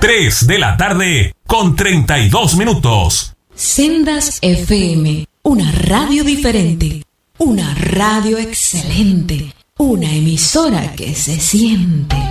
3 de la tarde con 32 minutos. Sendas FM, una radio diferente, una radio excelente, una emisora que se siente.